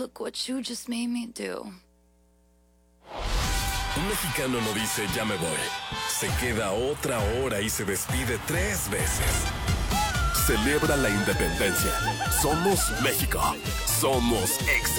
Look what you just made me do. Un mexicano no dice ya me voy. Se queda otra hora y se despide 3 veces. Celebra la independencia. Somos México. Somos Exa.